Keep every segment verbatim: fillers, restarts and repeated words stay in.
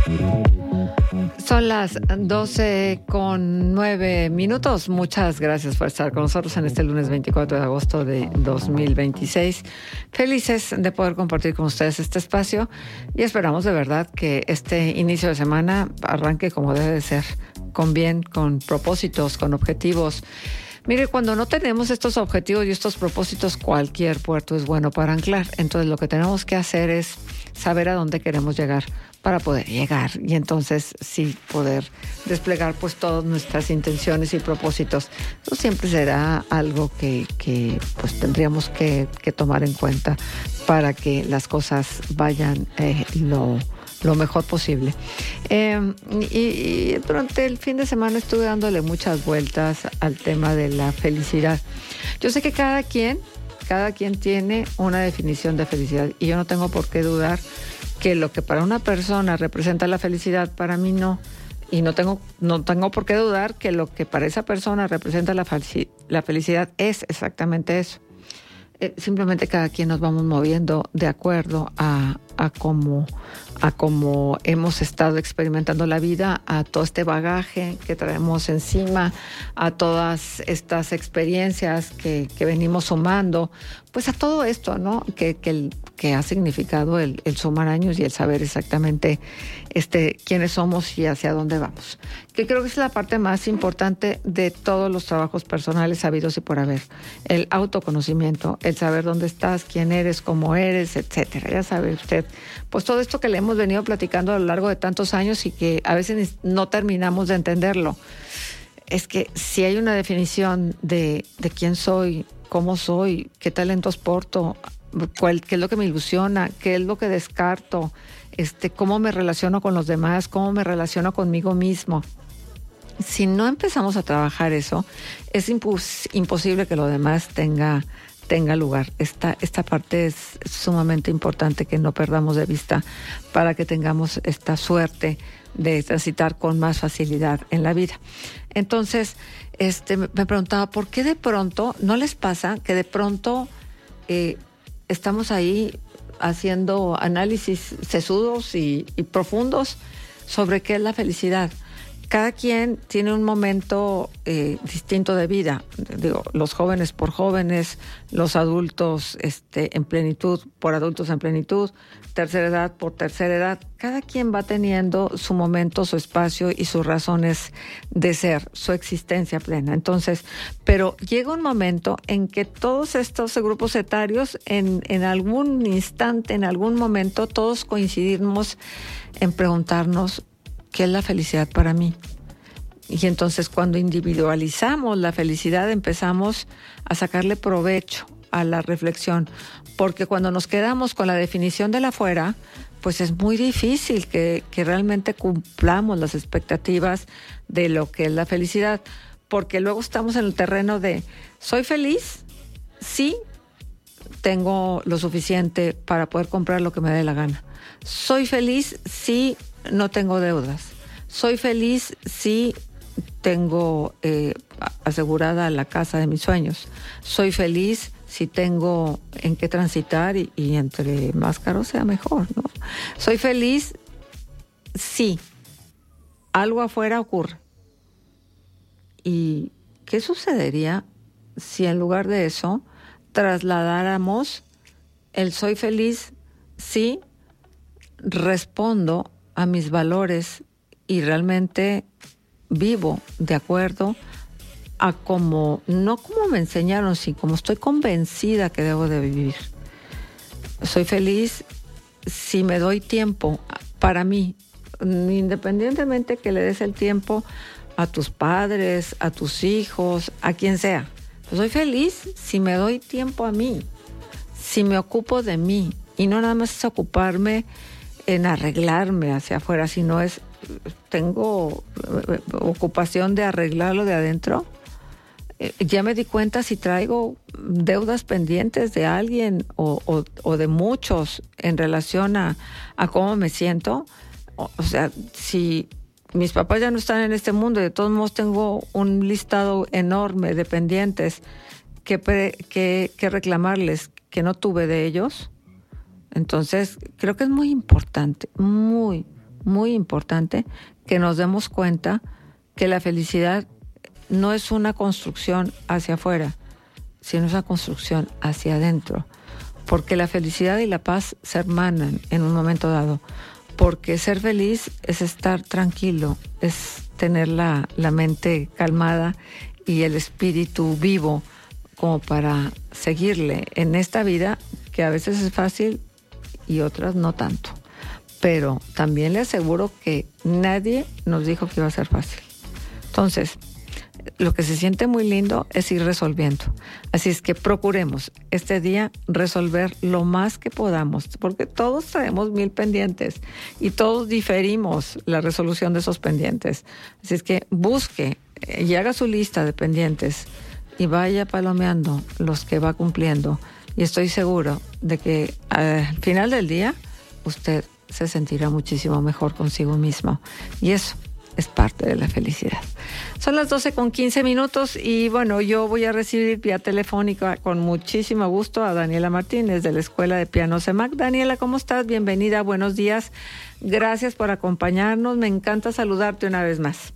Son las doce con nueve minutos. Muchas gracias por estar con nosotros en este lunes veinticuatro de agosto de dos mil veintiséis. Felices de poder compartir con ustedes este espacio y esperamos de verdad que este inicio de semana arranque como debe de ser, con bien, con propósitos, con objetivos. Mire, cuando no tenemos estos objetivos y estos propósitos, cualquier puerto es bueno para anclar. Entonces, lo que tenemos que hacer es saber a dónde queremos llegar para poder llegar y entonces sí poder desplegar pues todas nuestras intenciones y propósitos. Eso siempre será algo que, que pues tendríamos que, que tomar en cuenta para que las cosas vayan eh, lo lo mejor posible. Eh, y, y durante el fin de semana estuve dándole muchas vueltas al tema de la felicidad. Yo sé que cada quien, cada quien tiene una definición de felicidad y yo no tengo por qué dudar que lo que para una persona representa la felicidad, para mí no. Y no tengo, no tengo por qué dudar que lo que para esa persona representa la, la felicidad es exactamente eso. Eh, simplemente cada quien nos vamos moviendo de acuerdo a, a cómo a cómo hemos estado experimentando la vida, a todo este bagaje que traemos encima, a todas estas experiencias que, que venimos sumando, pues a todo esto, ¿no? Que, que, el, que ha significado el, el sumar años y el saber exactamente este, quiénes somos y hacia dónde vamos. Que creo que es la parte más importante de todos los trabajos personales habidos y por haber. El autoconocimiento, el saber dónde estás, quién eres, cómo eres, etcétera. Ya sabe usted, pues todo esto que le hemos venido platicando a lo largo de tantos años y que a veces no terminamos de entenderlo. Es que si hay una definición de, de quién soy, cómo soy, qué talentos porto, cuál, qué es lo que me ilusiona, qué es lo que descarto, este, cómo me relaciono con los demás, cómo me relaciono conmigo mismo. Si no empezamos a trabajar eso, es impos- imposible que lo demás tenga tenga lugar. Esta, esta parte es sumamente importante que no perdamos de vista para que tengamos esta suerte de transitar con más facilidad en la vida. Entonces, este, me preguntaba, ¿por qué de pronto, no les pasa que de pronto eh, estamos ahí haciendo análisis sesudos y, y profundos sobre qué es la felicidad? Cada quien tiene un momento eh, distinto de vida. Digo, los jóvenes por jóvenes, los adultos este, en plenitud por adultos en plenitud, tercera edad por tercera edad. Cada quien va teniendo su momento, su espacio y sus razones de ser, su existencia plena. Entonces, pero llega un momento en que todos estos grupos etarios, en, en algún instante, en algún momento, todos coincidimos en preguntarnos, ¿qué es la felicidad para mí? Y entonces cuando individualizamos la felicidad empezamos a sacarle provecho a la reflexión, porque cuando nos quedamos con la definición de la afuera, pues es muy difícil que, que realmente cumplamos las expectativas de lo que es la felicidad, porque luego estamos en el terreno de, ¿soy feliz? Sí, tengo lo suficiente para poder comprar lo que me dé la gana. ¿Soy feliz? Sí, no tengo deudas. Soy feliz si tengo eh, asegurada la casa de mis sueños. Soy feliz si tengo en qué transitar y, y entre más caro sea mejor, ¿no? Soy feliz si algo afuera ocurre. ¿Y qué sucedería si en lugar de eso trasladáramos el soy feliz si respondo a mis valores y realmente vivo de acuerdo a como, no como me enseñaron, sino como estoy convencida que debo de vivir? Soy feliz si me doy tiempo para mí, independientemente que le des el tiempo a tus padres, a tus hijos, a quien sea. Soy feliz si me doy tiempo a mí, si me ocupo de mí, y no nada más es ocuparme en arreglarme hacia afuera, sino es, tengo ocupación de arreglarlo de adentro. Eh, ya me di cuenta si traigo deudas pendientes de alguien o, o, o de muchos en relación a, a cómo me siento. O, o sea, si mis papás ya no están en este mundo y de todos modos tengo un listado enorme de pendientes que, pre, que, que reclamarles que no tuve de ellos. Entonces, creo que es muy importante, muy, muy importante que nos demos cuenta que la felicidad no es una construcción hacia afuera, sino es una construcción hacia adentro. Porque la felicidad y la paz se hermanan en un momento dado. Porque ser feliz es estar tranquilo, es tener la, la mente calmada y el espíritu vivo como para seguirle en esta vida, que a veces es fácil y otras no tanto. Pero también le aseguro que nadie nos dijo que iba a ser fácil. Entonces, lo que se siente muy lindo es ir resolviendo. Así es que procuremos este día resolver lo más que podamos, porque todos traemos mil pendientes y todos diferimos la resolución de esos pendientes. Así es que busque y haga su lista de pendientes y vaya palomeando los que va cumpliendo. Y estoy seguro de que al final del día usted se sentirá muchísimo mejor consigo mismo. Y eso es parte de la felicidad. Son las doce con quince minutos y bueno, yo voy a recibir vía telefónica con muchísimo gusto a Daniela Martínez de la Escuela de Piano CEMAC. Daniela, ¿cómo estás? Bienvenida, buenos días. Gracias por acompañarnos. Me encanta saludarte una vez más.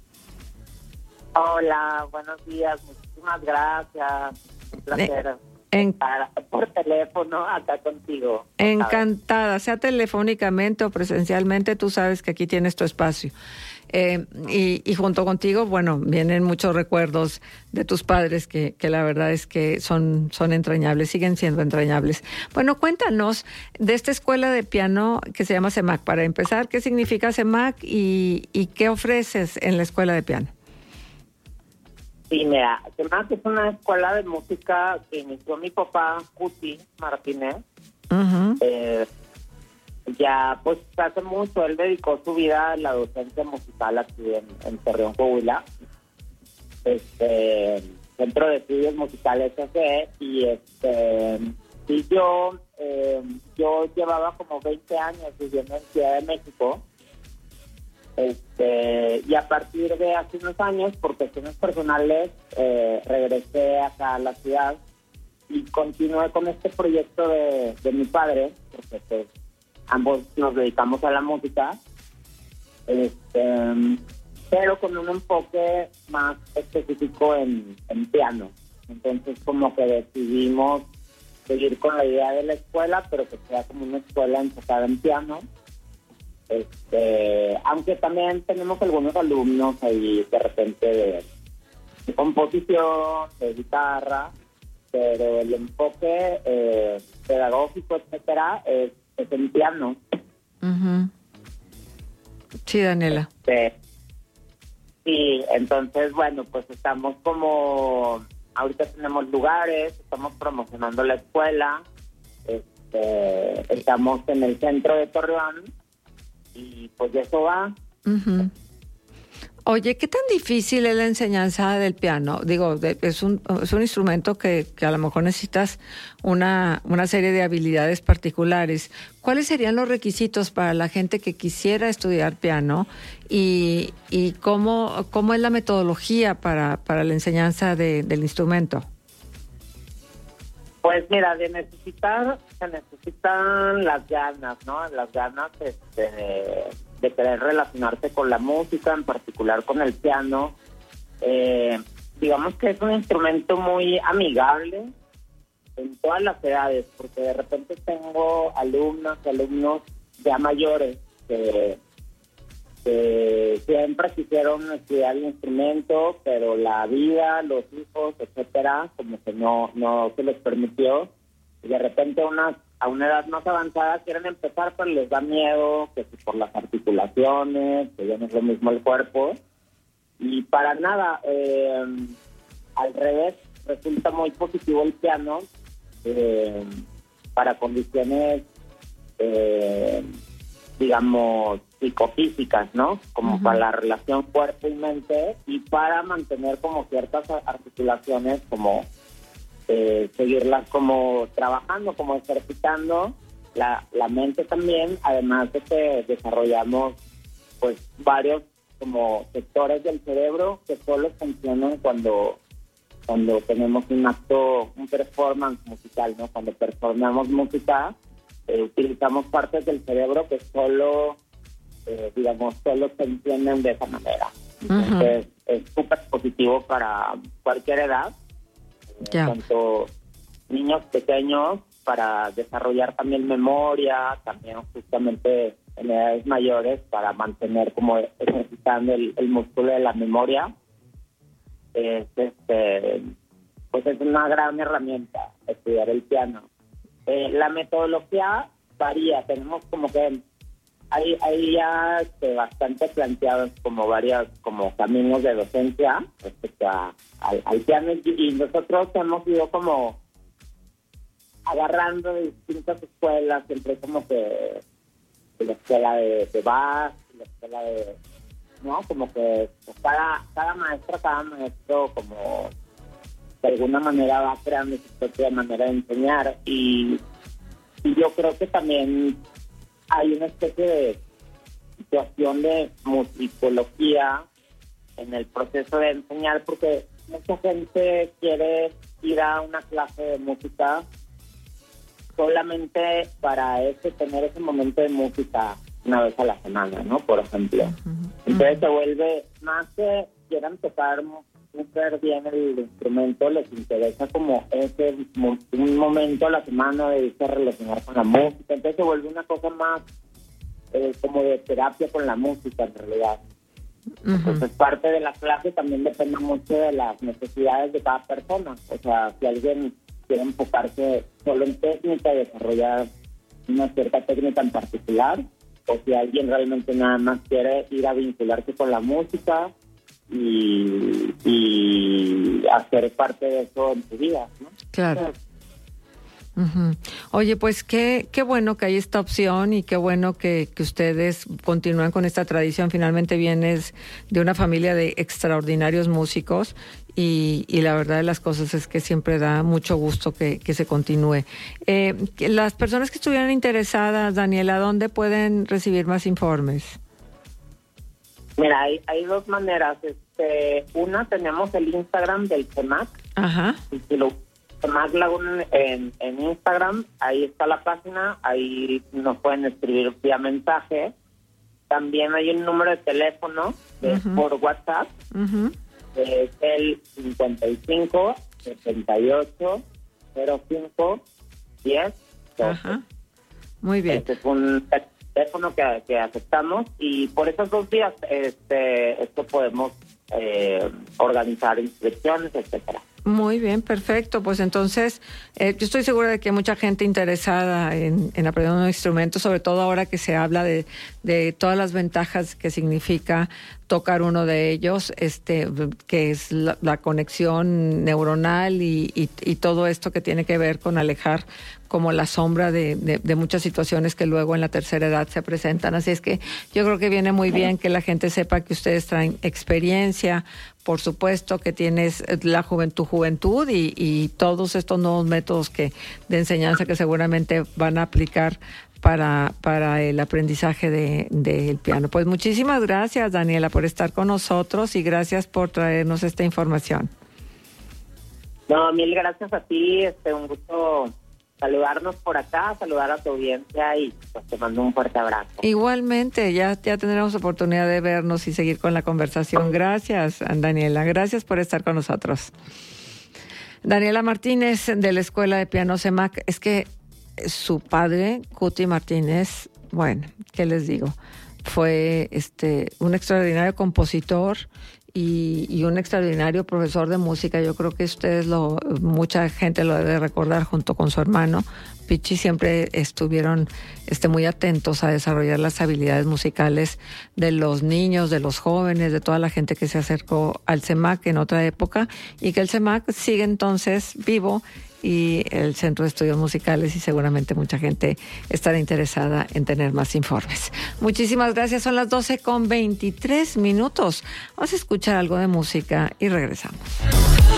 Hola, buenos días. Muchísimas gracias. Un placer. En, estar por teléfono acá contigo. Encantada, sea telefónicamente o presencialmente, tú sabes que aquí tienes tu espacio. Eh, y, y junto contigo, bueno, vienen muchos recuerdos de tus padres que, que la verdad es que son, son entrañables, siguen siendo entrañables. Bueno, cuéntanos de esta escuela de piano que se llama CEMAC. Para empezar, ¿qué significa CEMAC y, y qué ofreces en la escuela de piano? Sí, mira, CEMAC es una escuela de música que inició mi papá, Cuti Martínez. Uh-huh. Eh, ya, pues, hace mucho, él dedicó su vida a la docencia musical aquí en, en Torreón, Coahuila. Este, Centro de Estudios Musicales C C, y este, y yo, eh, yo llevaba como veinte años viviendo en Ciudad de México. Este, y a partir de hace unos años, por cuestiones personales, eh, regresé acá a la ciudad y continué con este proyecto de, de mi padre, porque pues, ambos nos dedicamos a la música, este, pero con un enfoque más específico en, en piano. Entonces como que decidimos seguir con la idea de la escuela, pero que sea como una escuela enfocada en piano. Este, aunque también tenemos algunos alumnos ahí de repente de, de composición, de guitarra, pero el enfoque eh, pedagógico, etcétera, es, es en piano. Uh-huh. Sí, Daniela. Este, sí, entonces, bueno, pues estamos como, ahorita tenemos lugares, estamos promocionando la escuela, este, estamos en el centro de Torreón, y pues de eso va. Uh-huh. Oye, ¿qué tan difícil es la enseñanza del piano? Digo, de, es un es un instrumento que, que a lo mejor necesitas una, una serie de habilidades particulares. ¿Cuáles serían los requisitos para la gente que quisiera estudiar piano? Y, y cómo, cómo es la metodología para, para la enseñanza de, del instrumento. Pues mira, de necesitar, se necesitan las ganas, ¿no? Las ganas este, de, de querer relacionarse con la música, en particular con el piano. Eh, digamos que es un instrumento muy amigable en todas las edades, porque de repente tengo alumnas y alumnos ya mayores que, que siempre quisieron estudiar el instrumento, pero la vida, los hijos, etcétera, como que no no se les permitió. Y de repente una, a una edad más avanzada quieren empezar, pero les da miedo, que si por las articulaciones, que ya no es lo mismo el cuerpo. Y para nada, eh, al revés, resulta muy positivo el piano eh, para condiciones, eh, digamos, psicofísicas, ¿no? Como uh-huh. para la relación cuerpo y mente, y para mantener como ciertas articulaciones, como eh, seguirlas como trabajando, como ejercitando la, la mente también, además de que desarrollamos pues varios como sectores del cerebro que solo funcionan cuando cuando tenemos un acto, un performance musical, ¿no? Cuando performamos música, eh, utilizamos partes del cerebro que solo eh, digamos, solo se entienden de esa manera. Entonces, uh-huh. es súper positivo para cualquier edad, eh, yeah. tanto niños pequeños, para desarrollar también memoria, también justamente en edades mayores, para mantener como ejercitando el, el músculo de la memoria. Es, este, pues es una gran herramienta estudiar el piano. Eh, la metodología varía, tenemos como que hay, hay ya este, bastante planteados como varios como caminos de docencia respecto a, al, al piano, y nosotros hemos ido como agarrando de distintas escuelas, siempre como que de la escuela de, de Bach, la escuela de, ¿no? Como que pues, cada, cada maestro, cada maestro como de alguna manera va creando su propia manera de enseñar, y, y yo creo que también hay una especie de situación de musicología en el proceso de enseñar, porque mucha gente quiere ir a una clase de música solamente para ese tener ese momento de música una vez a la semana, ¿no? Por ejemplo. Uh-huh. Entonces se vuelve, más que quieran tocar súper bien el instrumento, les interesa como ese un momento a la semana de irse a relacionar con la música. Entonces se vuelve una cosa más eh, como de terapia con la música en realidad. Uh-huh. Entonces parte de la clase también depende mucho de las necesidades de cada persona. O sea, si alguien quiere enfocarse solo en técnica y desarrollar una cierta técnica en particular, o si alguien realmente nada más quiere ir a vincularse con la música y, y hacer parte de eso en su vida, ¿no? Claro. Uh-huh. Oye, pues qué, qué bueno que hay esta opción y qué bueno que, que ustedes continúan con esta tradición. Finalmente vienes de una familia de extraordinarios músicos y, y la verdad de las cosas es que siempre da mucho gusto que, que se continúe. Eh, las personas que estuvieran interesadas, Daniela, ¿dónde pueden recibir más informes? Mira, hay, hay dos maneras. Este, una, tenemos el Instagram del CEMAC. Ajá. Y si lo CEMAC Laguna en, en Instagram, ahí está la página, ahí nos pueden escribir vía mensaje. También hay un número de teléfono de, uh-huh. por WhatsApp, uh-huh. es el cincuenta y cinco, setenta y ocho, cero cinco, diez, doce. Ajá. Muy bien. Este es un teléfono que, que aceptamos, y por esos dos días este, esto podemos eh, organizar inscripciones, etcétera. Muy bien, perfecto. Pues entonces, eh, yo estoy segura de que hay mucha gente interesada en, en aprender un instrumento, sobre todo ahora que se habla de, de todas las ventajas que significa tocar uno de ellos, este, que es la, la conexión neuronal y, y, y todo esto que tiene que ver con alejar como la sombra de, de, de muchas situaciones que luego en la tercera edad se presentan. Así es que yo creo que viene muy bien que la gente sepa que ustedes traen experiencia, por supuesto que tienes la juventud, juventud y, y todos estos nuevos métodos que de enseñanza que seguramente van a aplicar para, para el aprendizaje de, del piano. Pues muchísimas gracias, Daniela, por estar con nosotros y gracias por traernos esta información. No, mil gracias a ti, este, un gusto saludarnos por acá, saludar a tu audiencia y pues te mando un fuerte abrazo. Igualmente, ya, ya tendremos oportunidad de vernos y seguir con la conversación. Gracias, Daniela, gracias por estar con nosotros. Daniela Martínez, de la Escuela de Piano CEMAC. Es que su padre, Cuti Martínez, bueno, ¿qué les digo? Fue este un extraordinario compositor y, y un extraordinario profesor de música. Yo creo que ustedes, lo mucha gente lo debe recordar, junto con su hermano. Pichi siempre estuvieron este, muy atentos a desarrollar las habilidades musicales de los niños, de los jóvenes, de toda la gente que se acercó al CEMAC en otra época, y que el CEMAC sigue entonces vivo, y el Centro de Estudios Musicales, y seguramente mucha gente estará interesada en tener más informes. Muchísimas gracias. Son las doce con veintitrés minutos. Vamos a escuchar algo de música y regresamos.